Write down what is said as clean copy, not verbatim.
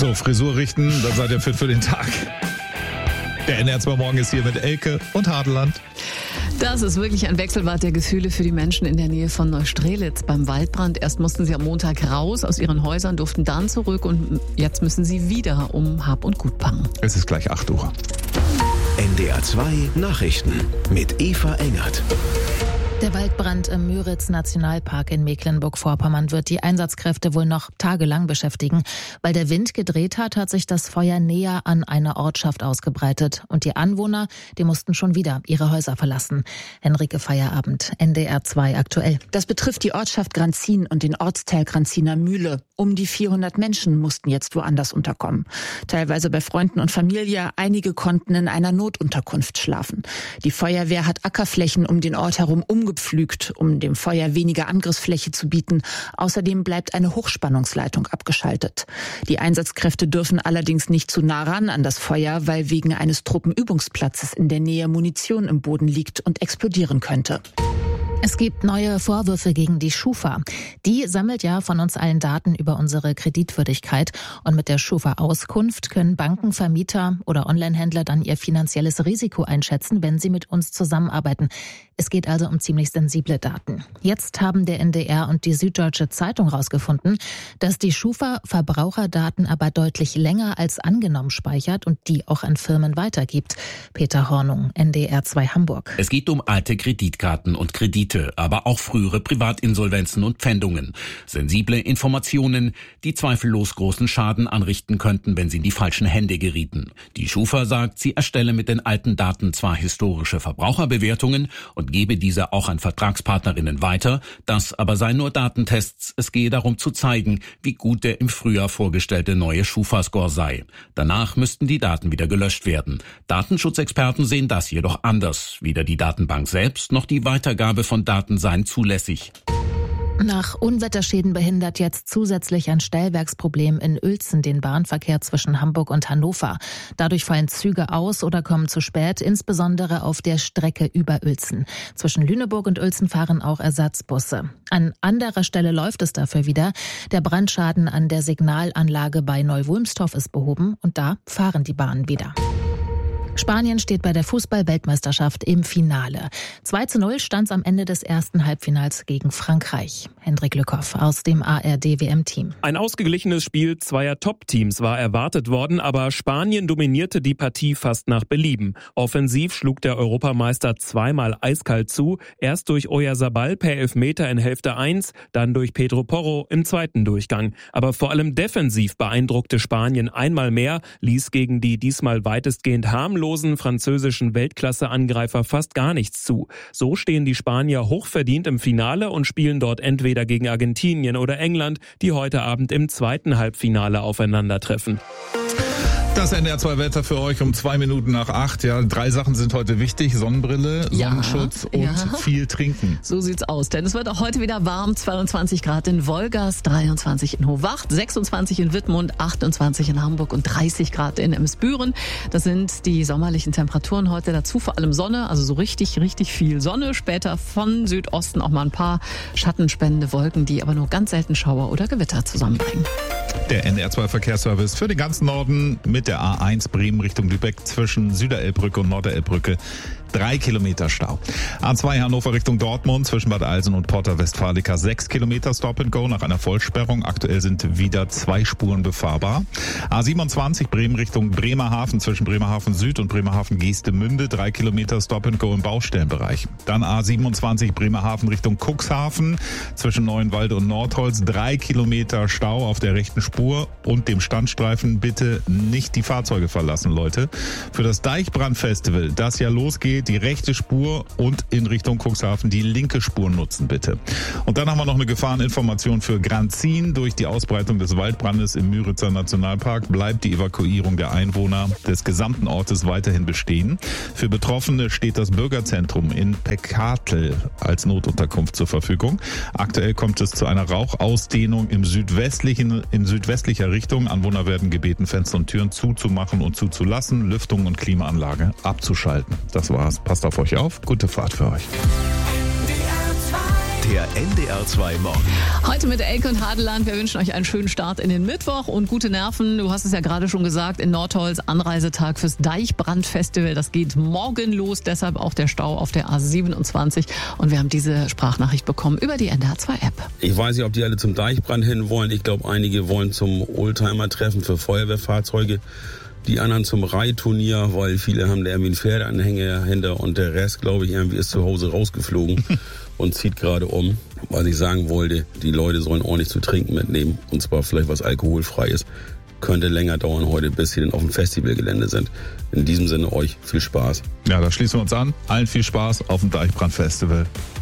So, Frisur richten, dann seid ihr fit für den Tag. Der NDR 2 Morgen ist hier mit Elke und Hadeland. Das ist wirklich ein Wechselbad der Gefühle für die Menschen in der Nähe von Neustrelitz beim Waldbrand. Erst mussten sie am Montag raus aus ihren Häusern, durften dann zurück und jetzt müssen sie wieder um Hab und Gut bangen. Es ist gleich 8 Uhr. NDR 2 Nachrichten mit Eva Engert. Der Waldbrand im Müritz-Nationalpark in Mecklenburg-Vorpommern wird die Einsatzkräfte wohl noch tagelang beschäftigen. Weil der Wind gedreht hat sich das Feuer näher an eine Ortschaft ausgebreitet. Und die Anwohner, die mussten schon wieder ihre Häuser verlassen. Henrike Feierabend, NDR 2 aktuell. Das betrifft die Ortschaft Granzin und den Ortsteil Granziner Mühle. Um die 400 Menschen mussten jetzt woanders unterkommen. Teilweise bei Freunden und Familie, einige konnten in einer Notunterkunft schlafen. Die Feuerwehr hat Ackerflächen um den Ort herum umgepflügt, um dem Feuer weniger Angriffsfläche zu bieten. Außerdem bleibt eine Hochspannungsleitung abgeschaltet. Die Einsatzkräfte dürfen allerdings nicht zu nah ran an das Feuer, weil wegen eines Truppenübungsplatzes in der Nähe Munition im Boden liegt und explodieren könnte. Es gibt neue Vorwürfe gegen die Schufa. Die sammelt ja von uns allen Daten über unsere Kreditwürdigkeit. Und mit der Schufa-Auskunft können Banken, Vermieter oder Onlinehändler dann ihr finanzielles Risiko einschätzen, wenn sie mit uns zusammenarbeiten. Es geht also um ziemlich sensible Daten. Jetzt haben der NDR und die Süddeutsche Zeitung herausgefunden, dass die Schufa Verbraucherdaten aber deutlich länger als angenommen speichert und die auch an Firmen weitergibt. Peter Hornung, NDR 2 Hamburg. Es geht um alte Kreditkarten und Kredite, aber auch frühere Privatinsolvenzen und Pfändungen. Sensible Informationen, die zweifellos großen Schaden anrichten könnten, wenn sie in die falschen Hände gerieten. Die Schufa sagt, sie erstelle mit den alten Daten zwar historische Verbraucherbewertungen und gebe diese auch an Vertragspartnerinnen weiter, das aber seien nur Datentests. Es gehe darum zu zeigen, wie gut der im Frühjahr vorgestellte neue Schufa-Score sei. Danach müssten die Daten wieder gelöscht werden. Datenschutzexperten sehen das jedoch anders. Weder die Datenbank selbst noch die Weitergabe von Daten seien zulässig. Nach Unwetterschäden behindert jetzt zusätzlich ein Stellwerksproblem in Uelzen den Bahnverkehr zwischen Hamburg und Hannover. Dadurch fallen Züge aus oder kommen zu spät, insbesondere auf der Strecke über Uelzen. Zwischen Lüneburg und Uelzen fahren auch Ersatzbusse. An anderer Stelle läuft es dafür wieder. Der Brandschaden an der Signalanlage bei Neu-Wulmstorf ist behoben und da fahren die Bahnen wieder. Spanien steht bei der Fußball-Weltmeisterschaft im Finale. 2:0 stand es am Ende des ersten Halbfinals gegen Frankreich. Hendrik Lückhoff aus dem ARD-WM-Team. Ein ausgeglichenes Spiel zweier Top-Teams war erwartet worden, aber Spanien dominierte die Partie fast nach Belieben. Offensiv schlug der Europameister zweimal eiskalt zu, erst durch Oyarzabal per Elfmeter in Hälfte 1, dann durch Pedro Porro im zweiten Durchgang. Aber vor allem defensiv beeindruckte Spanien einmal mehr, ließ gegen die diesmal weitestgehend harmlosen französischen Weltklasse-Angreifer fast gar nichts zu. So stehen die Spanier hochverdient im Finale und spielen dort entweder gegen Argentinien oder England, die heute Abend im zweiten Halbfinale aufeinandertreffen. Das NDR 2 Wetter für euch um 2 Minuten nach 8. Ja, 3 Sachen sind heute wichtig. Sonnenbrille, Sonnenschutz und viel trinken. So sieht's aus, denn es wird auch heute wieder warm. 22 Grad in Wolgast, 23 in Hohwacht, 26 in Wittmund, 28 in Hamburg und 30 Grad in Emsbüren. Das sind die sommerlichen Temperaturen heute. Dazu vor allem Sonne, also so richtig viel Sonne. Später von Südosten auch mal ein paar schattenspendende Wolken, die aber nur ganz selten Schauer oder Gewitter zusammenbringen. Der NDR 2 Verkehrsservice für den ganzen Norden mit der A1 Bremen Richtung Lübeck zwischen Süderelbbrücke und Norderelbbrücke. 3 Kilometer Stau. A2 Hannover Richtung Dortmund zwischen Bad Eilsen und Porta Westfalica 6 Kilometer Stop and Go nach einer Vollsperrung. Aktuell sind wieder 2 Spuren befahrbar. A27 Bremen Richtung Bremerhaven zwischen Bremerhaven Süd und Bremerhaven Geestemünde 3 Kilometer Stop and Go im Baustellenbereich. Dann A27 Bremerhaven Richtung Cuxhaven zwischen Neuenwalde und Nordholz 3 Kilometer Stau auf der rechten Spur und dem Standstreifen. Bitte nicht die Fahrzeuge verlassen, Leute. Für das Deichbrandfestival, das ja losgeht, die rechte Spur und in Richtung Cuxhaven die linke Spur nutzen, bitte. Und dann haben wir noch eine Gefahreninformation für Granzin. Durch die Ausbreitung des Waldbrandes im Müritzer Nationalpark bleibt die Evakuierung der Einwohner des gesamten Ortes weiterhin bestehen. Für Betroffene steht das Bürgerzentrum in Peckatel als Notunterkunft zur Verfügung. Aktuell kommt es zu einer Rauchausdehnung in südwestlicher Richtung. Anwohner werden gebeten, Fenster und Türen zuzumachen und zuzulassen, Lüftung und Klimaanlage abzuschalten. Das war's. Passt auf euch auf. Gute Fahrt für euch. NDR 2 Der NDR2 Morgen. Heute mit Elke und Hadeland. Wir wünschen euch einen schönen Start in den Mittwoch und gute Nerven. Du hast es ja gerade schon gesagt, in Nordholz Anreisetag fürs Deichbrandfestival. Das geht morgen los, deshalb auch der Stau auf der A27. Und wir haben diese Sprachnachricht bekommen über die NDR2-App. Ich weiß nicht, ob die alle zum Deichbrand hin wollen. Ich glaube, einige wollen zum Oldtimer-Treffen für Feuerwehrfahrzeuge. Die anderen zum Reitturnier, weil viele haben da irgendwie einen Pferdeanhänger hinter und der Rest, glaube ich, irgendwie ist zu Hause rausgeflogen und zieht gerade um. Was ich sagen wollte, die Leute sollen ordentlich zu trinken mitnehmen und zwar vielleicht was alkoholfreies. Könnte länger dauern heute, bis sie dann auf dem Festivalgelände sind. In diesem Sinne euch viel Spaß. Ja, da schließen wir uns an. Allen viel Spaß auf dem Deichbrandfestival.